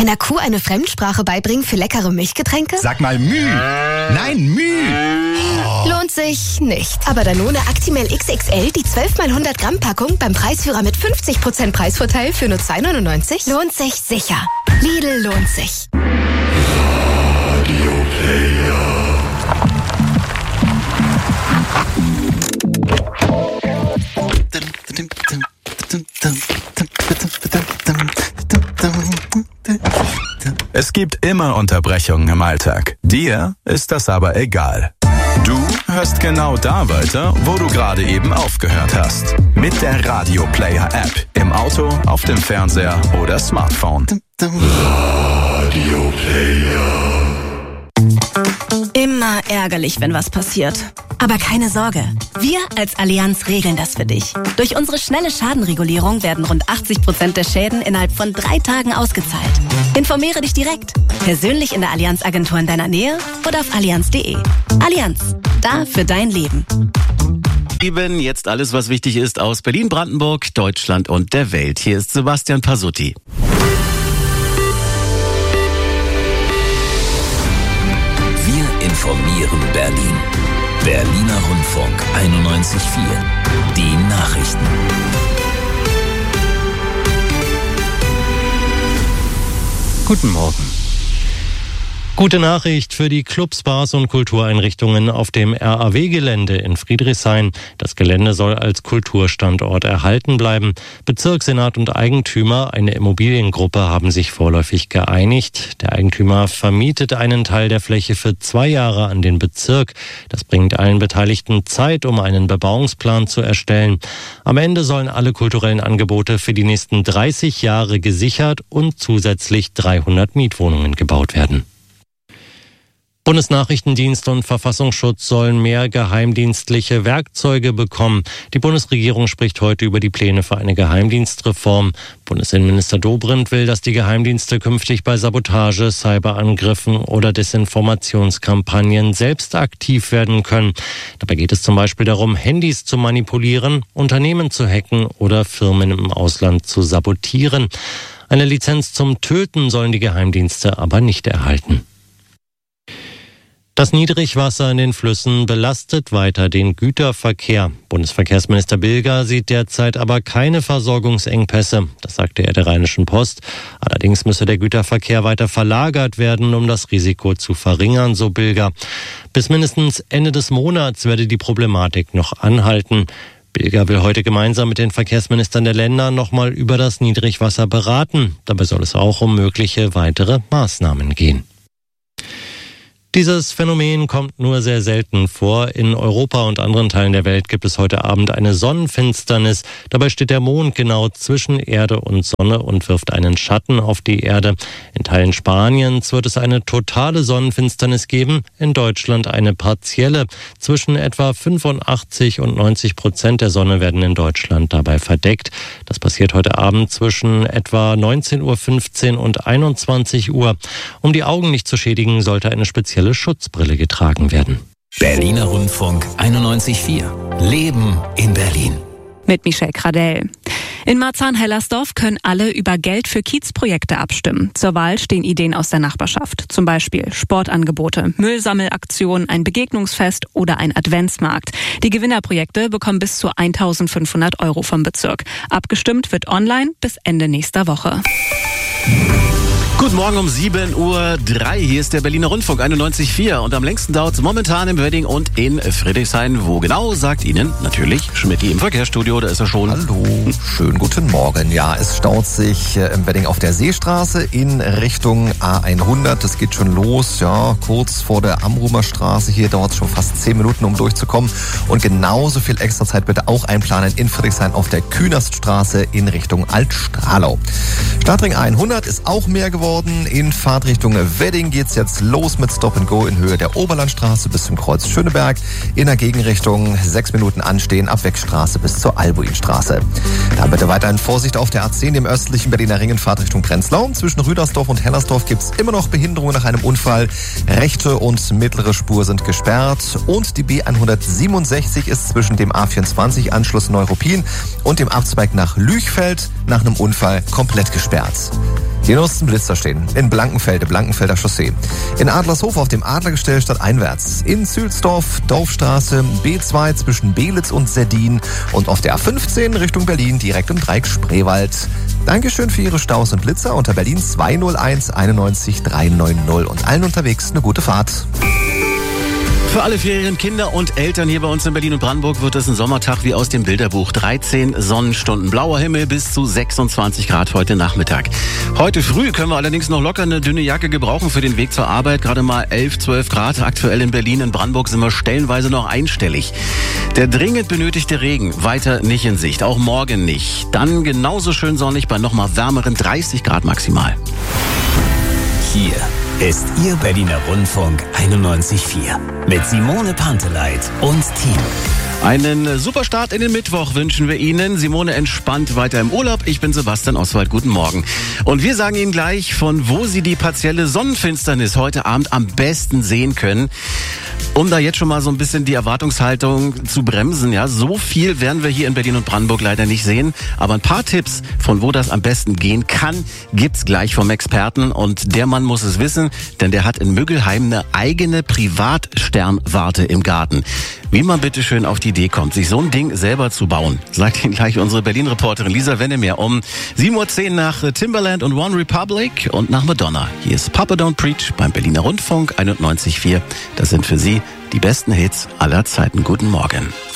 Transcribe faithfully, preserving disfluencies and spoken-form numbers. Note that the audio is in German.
Einer Kuh eine Fremdsprache beibringen für leckere Milchgetränke? Sag mal Müh. Nein, Müh. Oh. Lohnt sich nicht. Aber Danone Actimel X X L, die zwölf mal hundert Gramm Packung beim Preisführer mit fünfzig Prozent Preisvorteil für nur zwei neunundneunzig, lohnt sich sicher. Lidl lohnt sich. Radio Player. Es gibt immer Unterbrechungen im Alltag. Dir ist das aber egal. Du hörst genau da weiter, wo du gerade eben aufgehört hast. Mit der Radio Player App. Im Auto, auf dem Fernseher oder Smartphone. Radio Player. Immer ärgerlich, wenn was passiert. Aber keine Sorge, wir als Allianz regeln das für dich. Durch unsere schnelle Schadenregulierung werden rund achtzig Prozent der Schäden innerhalb von drei Tagen ausgezahlt. Informiere dich direkt, persönlich in der Allianz-Agentur in deiner Nähe oder auf allianz punkt de. Allianz, da für dein Leben. Jetzt alles, was wichtig ist aus Berlin, Brandenburg, Deutschland und der Welt. Hier ist Sebastian Pasutti. Wir informieren Berlin. Berliner Rundfunk einundneunzig Komma vier. Die Nachrichten. Guten Morgen. Gute Nachricht für die Clubs, Bars und Kultureinrichtungen auf dem R A W-Gelände in Friedrichshain. Das Gelände soll als Kulturstandort erhalten bleiben. Bezirkssenat und Eigentümer, eine Immobiliengruppe, haben sich vorläufig geeinigt. Der Eigentümer vermietet einen Teil der Fläche für zwei Jahre an den Bezirk. Das bringt allen Beteiligten Zeit, um einen Bebauungsplan zu erstellen. Am Ende sollen alle kulturellen Angebote für die nächsten dreißig Jahre gesichert und zusätzlich dreihundert Mietwohnungen gebaut werden. Bundesnachrichtendienst und Verfassungsschutz sollen mehr geheimdienstliche Werkzeuge bekommen. Die Bundesregierung spricht heute über die Pläne für eine Geheimdienstreform. Bundesinnenminister Dobrindt will, dass die Geheimdienste künftig bei Sabotage, Cyberangriffen oder Desinformationskampagnen selbst aktiv werden können. Dabei geht es zum Beispiel darum, Handys zu manipulieren, Unternehmen zu hacken oder Firmen im Ausland zu sabotieren. Eine Lizenz zum Töten sollen die Geheimdienste aber nicht erhalten. Das Niedrigwasser in den Flüssen belastet weiter den Güterverkehr. Bundesverkehrsminister Bilger sieht derzeit aber keine Versorgungsengpässe. Das sagte er der Rheinischen Post. Allerdings müsse der Güterverkehr weiter verlagert werden, um das Risiko zu verringern, so Bilger. Bis mindestens Ende des Monats werde die Problematik noch anhalten. Bilger will heute gemeinsam mit den Verkehrsministern der Länder nochmal über das Niedrigwasser beraten. Dabei soll es auch um mögliche weitere Maßnahmen gehen. Dieses Phänomen kommt nur sehr selten vor. In Europa und anderen Teilen der Welt gibt es heute Abend eine Sonnenfinsternis. Dabei steht der Mond genau zwischen Erde und Sonne und wirft einen Schatten auf die Erde. In Teilen Spaniens wird es eine totale Sonnenfinsternis geben, in Deutschland eine partielle. Zwischen etwa fünfundachtzig und neunzig Prozent der Sonne werden in Deutschland dabei verdeckt. Das passiert heute Abend zwischen etwa neunzehn Uhr fünfzehn und einundzwanzig Uhr. Um die Augen nicht zu schädigen, sollte eine spezielle Schutzbrille getragen werden. Berliner Rundfunk einundneunzig Komma vier. Leben in Berlin. Mit Michelle Kradell. In Marzahn-Hellersdorf können alle über Geld für Kiezprojekte abstimmen. Zur Wahl stehen Ideen aus der Nachbarschaft. Zum Beispiel Sportangebote, Müllsammelaktionen, ein Begegnungsfest oder ein Adventsmarkt. Die Gewinnerprojekte bekommen bis zu eintausendfünfhundert Euro vom Bezirk. Abgestimmt wird online bis Ende nächster Woche. Guten Morgen um sieben Uhr drei. Hier ist der Berliner Rundfunk einundneunzig Komma vier. Und am längsten dauert es momentan im Wedding und in Friedrichshain. Wo genau, sagt Ihnen natürlich Schmidti im Verkehrsstudio. Da ist er schon. Hallo, schönen guten Morgen. Ja, es staut sich im Wedding auf der Seestraße in Richtung A hundert. Das geht schon los, ja, kurz vor der Amrumer Straße. Hier dauert es schon fast zehn Minuten, um durchzukommen. Und genauso viel extra Zeit bitte auch einplanen in Friedrichshain auf der Künaststraße in Richtung Altstralau. Startring A hundert ist auch mehr geworden. In Fahrtrichtung Wedding geht's jetzt los mit Stop and Go in Höhe der Oberlandstraße bis zum Kreuz Schöneberg. In der Gegenrichtung sechs Minuten anstehen ab Wegstraße bis zur Albuinstraße. Dann bitte weiterhin Vorsicht auf der A zehn im östlichen Berliner Ring in Fahrtrichtung Prenzlau. Zwischen Rüdersdorf und Hellersdorf gibt's immer noch Behinderungen nach einem Unfall. Rechte und mittlere Spur sind gesperrt. Und die B hundertsiebenundsechzig ist zwischen dem A vierundzwanzig Anschluss Neuruppin und dem Abzweig nach Lüchfeld nach einem Unfall komplett gesperrt. Hier muss ein Blitzer stehen. In Blankenfelde, Blankenfelder Chaussee. In Adlershof auf dem Adlergestell stadteinwärts. In Zülsdorf, Dorfstraße, B zwei zwischen Belitz und Seddin. Und auf der A fünfzehn Richtung Berlin direkt im Dreieck Spreewald. Dankeschön für Ihre Staus und Blitzer unter Berlin zwei null eins einundneunzig dreihundertneunzig und allen unterwegs eine gute Fahrt. Für alle Ferienkinder und Eltern hier bei uns in Berlin und Brandenburg wird es ein Sommertag wie aus dem Bilderbuch. dreizehn Sonnenstunden, blauer Himmel bis zu sechsundzwanzig Grad heute Nachmittag. Heute früh können wir allerdings noch locker eine dünne Jacke gebrauchen für den Weg zur Arbeit. Gerade mal elf, zwölf Grad. Aktuell in Berlin, in Brandenburg sind wir stellenweise noch einstellig. Der dringend benötigte Regen weiter nicht in Sicht, auch morgen nicht. Dann genauso schön sonnig bei nochmal wärmeren dreißig Grad maximal. Hier ist Ihr Berliner Rundfunk einundneunzig Komma vier mit Simone Panteleit und Team. Einen super Start in den Mittwoch wünschen wir Ihnen. Simone entspannt weiter im Urlaub. Ich bin Sebastian Oswald. Guten Morgen. Und wir sagen Ihnen gleich, von wo Sie die partielle Sonnenfinsternis heute Abend am besten sehen können. Um da jetzt schon mal so ein bisschen die Erwartungshaltung zu bremsen, ja, so viel werden wir hier in Berlin und Brandenburg leider nicht sehen. Aber ein paar Tipps, von wo das am besten gehen kann, gibt's gleich vom Experten. Und der Mann muss es wissen, denn der hat in Müggelheim eine eigene Privatsternwarte im Garten. Wie man bitte schön auf die Idee kommt, sich so ein Ding selber zu bauen, sagt Ihnen gleich unsere Berlin-Reporterin Lisa Wennemeer um sieben Uhr zehn nach Timbaland und One Republic und nach Madonna. Hier ist Papa Don't Preach beim Berliner Rundfunk einundneunzig Komma vier. Das sind für Sie die besten Hits aller Zeiten. Guten Morgen.